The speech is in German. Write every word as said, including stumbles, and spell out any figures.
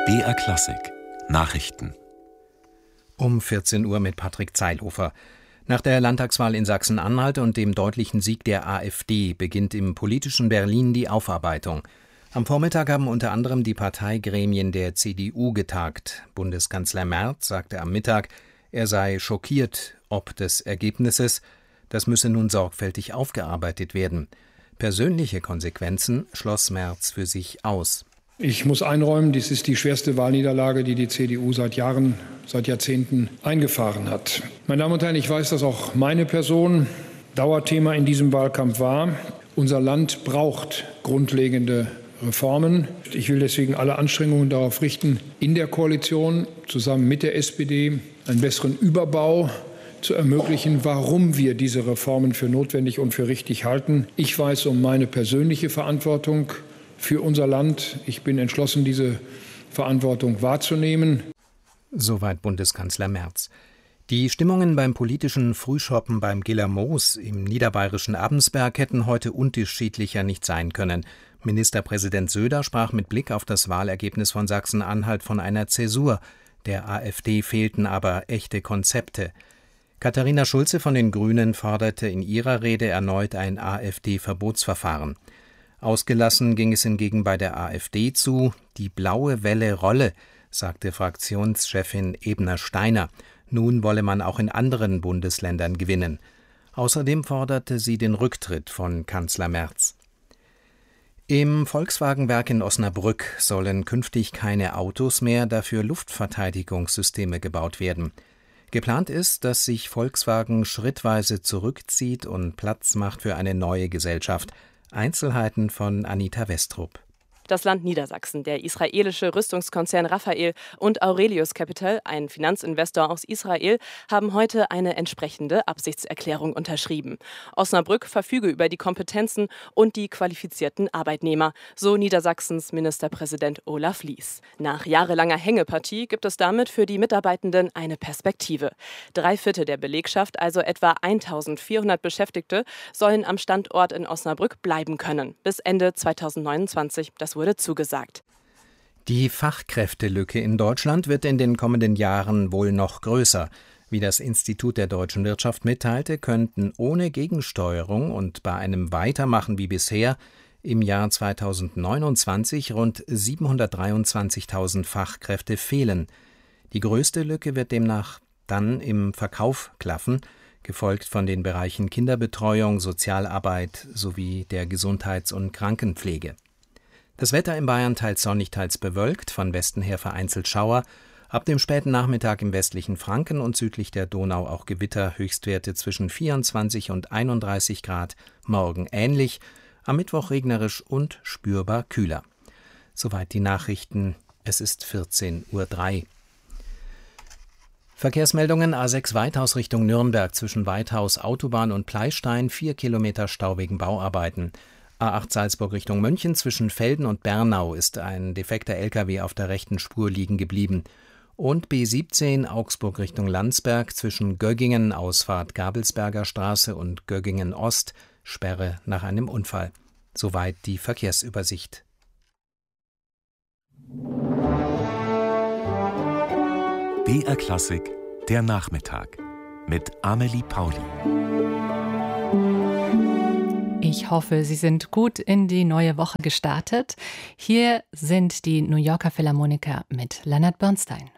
B R Klassik Nachrichten Um vierzehn Uhr mit Patrick Zeilhofer. Nach der Landtagswahl in Sachsen-Anhalt und dem deutlichen Sieg der AfD beginnt im politischen Berlin die Aufarbeitung. Am Vormittag haben unter anderem die Parteigremien der C D U getagt. Bundeskanzler Merz sagte am Mittag, er sei schockiert ob des Ergebnisses. Das müsse nun sorgfältig aufgearbeitet werden. Persönliche Konsequenzen schloss Merz für sich aus. Ich muss einräumen, dies ist die schwerste Wahlniederlage, die die C D U seit Jahren, seit Jahrzehnten eingefahren hat. Meine Damen und Herren, ich weiß, dass auch meine Person Dauerthema in diesem Wahlkampf war. Unser Land braucht grundlegende Reformen. Ich will deswegen alle Anstrengungen darauf richten, in der Koalition zusammen mit der S P D einen besseren Überbau zu ermöglichen, warum wir diese Reformen für notwendig und für richtig halten. Ich weiß um meine persönliche Verantwortung für unser Land. Ich bin entschlossen, diese Verantwortung wahrzunehmen. Soweit Bundeskanzler Merz. Die Stimmungen beim politischen Frühschoppen beim Giller Moos im niederbayerischen Abensberg hätten heute unterschiedlicher nicht sein können. Ministerpräsident Söder sprach mit Blick auf das Wahlergebnis von Sachsen-Anhalt von einer Zäsur. Der AfD fehlten aber echte Konzepte. Katharina Schulze von den Grünen forderte in ihrer Rede erneut ein AfD-Verbotsverfahren. Ausgelassen ging es hingegen bei der AfD zu. Die blaue Welle rolle, sagte Fraktionschefin Ebner-Steiner. Nun wolle man auch in anderen Bundesländern gewinnen. Außerdem forderte sie den Rücktritt von Kanzler Merz. Im Volkswagenwerk in Osnabrück sollen künftig keine Autos mehr, dafür Luftverteidigungssysteme gebaut werden. Geplant ist, dass sich Volkswagen schrittweise zurückzieht und Platz macht für eine neue Gesellschaft. Einzelheiten von Anita Westrup. Das Land Niedersachsen, der israelische Rüstungskonzern Rafael und Aurelius Capital, ein Finanzinvestor aus Israel, haben heute eine entsprechende Absichtserklärung unterschrieben. Osnabrück verfüge über die Kompetenzen und die qualifizierten Arbeitnehmer, so Niedersachsens Ministerpräsident Olaf Lies. Nach jahrelanger Hängepartie gibt es damit für die Mitarbeitenden eine Perspektive. Drei Viertel der Belegschaft, also etwa eintausendvierhundert Beschäftigte, sollen am Standort in Osnabrück bleiben können, bis Ende zweitausendneunundzwanzig. Das wurde zugesagt. Die Fachkräftelücke in Deutschland wird in den kommenden Jahren wohl noch größer. Wie das Institut der deutschen Wirtschaft mitteilte, könnten ohne Gegensteuerung und bei einem Weitermachen wie bisher im Jahr zweitausendneunundzwanzig rund siebenhundertdreiundzwanzigtausend Fachkräfte fehlen. Die größte Lücke wird demnach dann im Verkauf klaffen, gefolgt von den Bereichen Kinderbetreuung, Sozialarbeit sowie der Gesundheits- und Krankenpflege. Das Wetter in Bayern teils sonnig, teils bewölkt, von Westen her vereinzelt Schauer. Ab dem späten Nachmittag im westlichen Franken und südlich der Donau auch Gewitter, Höchstwerte zwischen vierundzwanzig und einunddreißig Grad, morgen ähnlich, am Mittwoch regnerisch und spürbar kühler. Soweit die Nachrichten, es ist vierzehn Uhr drei. Verkehrsmeldungen: A sechs Weithaus Richtung Nürnberg zwischen Weithaus Autobahn und Pleystein, vier Kilometer Stau wegen Bauarbeiten. A acht Salzburg Richtung München zwischen Velden und Bernau ist ein defekter L K W auf der rechten Spur liegen geblieben. Und B siebzehn Augsburg Richtung Landsberg zwischen Göggingen, Ausfahrt Gabelsberger Straße und Göggingen Ost, Sperre nach einem Unfall. Soweit die Verkehrsübersicht. B R Klassik, der Nachmittag mit Amelie Pauli. Ich hoffe, Sie sind gut in die neue Woche gestartet. Hier sind die New Yorker Philharmoniker mit Leonard Bernstein.